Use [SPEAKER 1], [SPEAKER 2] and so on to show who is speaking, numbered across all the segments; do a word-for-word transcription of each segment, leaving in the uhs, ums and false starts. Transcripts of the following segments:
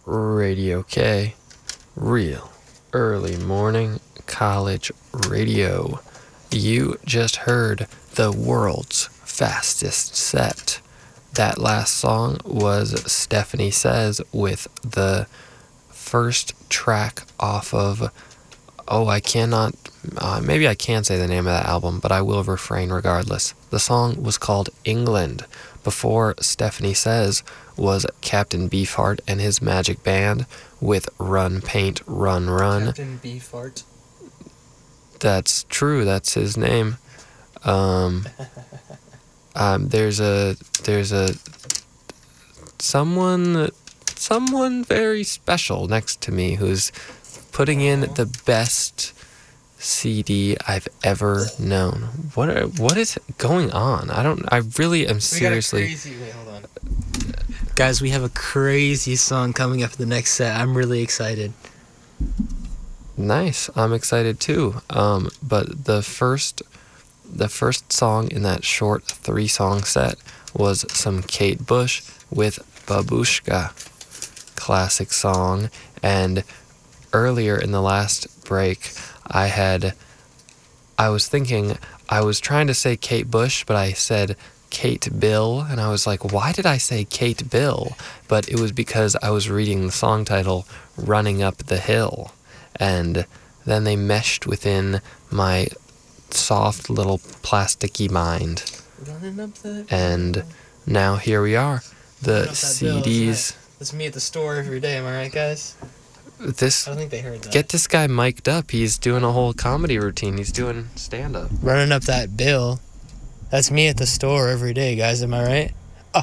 [SPEAKER 1] Radio K, real early morning college radio. You just heard the world's fastest set. That last song was Stephanie Says with the first track off of, oh, I cannot, uh, maybe I can say the name of that album, but I will refrain regardless. The song was called England. Before Stephanie Says was Captain Beefheart and his Magic Band with Run Paint Run Run.
[SPEAKER 2] Captain Beefheart?
[SPEAKER 1] That's true, that's his name. Um, um, there's a, there's a, someone, someone very special next to me who's putting in the best C D I've ever known. What are, what is going on? I don't, I really am seriously...
[SPEAKER 2] We got a crazy, wait, hold on. Guys, we have a crazy song coming up in the next set. I'm really excited.
[SPEAKER 1] Nice. I'm excited too. Um, but the first, the first song in that short three-song set was some Kate Bush with Babushka. Classic song. And earlier in the last break, I had, I was thinking, I was trying to say Kate Bush, but I said Kate Bill, and I was like, why did I say Kate Bill? But it was because I was reading the song title, Running Up the Hill, and then they meshed within my soft little plasticky mind.
[SPEAKER 2] Running up the
[SPEAKER 1] And now here we are, the C Ds.
[SPEAKER 2] That's me at the store every day, am I right, guys?
[SPEAKER 1] This,
[SPEAKER 2] I don't think they heard that.
[SPEAKER 1] Get this guy mic'd up. He's doing a whole comedy routine. He's doing stand-up.
[SPEAKER 2] Running up that bill. That's me at the store every day, guys. Am I right?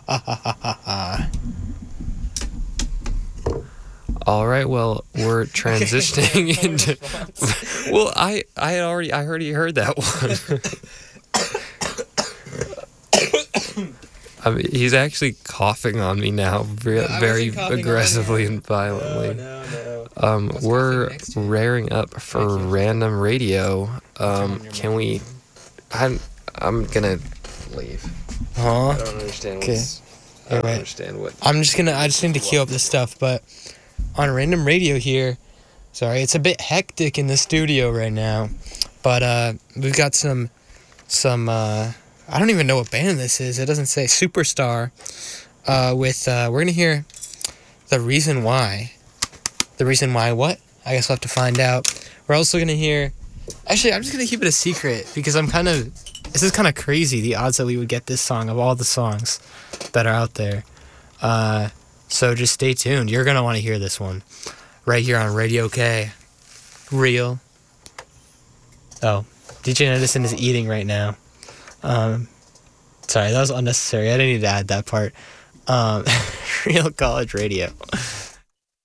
[SPEAKER 1] All right. Well, we're transitioning into. Well, I I had already I already heard that one. I mean, he's actually coughing on me now, very,
[SPEAKER 2] No,
[SPEAKER 1] very
[SPEAKER 2] coughing
[SPEAKER 1] aggressively
[SPEAKER 2] on
[SPEAKER 1] and violently.
[SPEAKER 2] No, no, no.
[SPEAKER 1] Um,
[SPEAKER 2] I was
[SPEAKER 1] we're
[SPEAKER 2] coughing next to you.
[SPEAKER 1] raring up for
[SPEAKER 2] Thank you.
[SPEAKER 1] random radio. Um,
[SPEAKER 2] your
[SPEAKER 1] can we? I'm I'm gonna leave.
[SPEAKER 2] Huh?
[SPEAKER 1] I don't understand
[SPEAKER 2] Okay.
[SPEAKER 1] what's. I don't
[SPEAKER 2] Alright.
[SPEAKER 1] understand what.
[SPEAKER 2] I'm just gonna, I just need to queue up this stuff, but on random radio here, sorry, it's a bit hectic in the studio right now, but uh, we've got some, some, uh, I don't even know what band this is, it doesn't say, Superstar, uh, with, uh, we're gonna hear The Reason Why. The Reason Why what? I guess we'll have to find out. We're also gonna hear, actually, I'm just gonna keep it a secret, because I'm kind of, this is kind of crazy, the odds that we would get this song of all the songs that are out there. Uh, so just stay tuned. You're going to want to hear this one right here on Radio K. Real. Oh, D J Edison is eating right now. Um, sorry, that was unnecessary. I didn't need to add that part. Um, Real College Radio.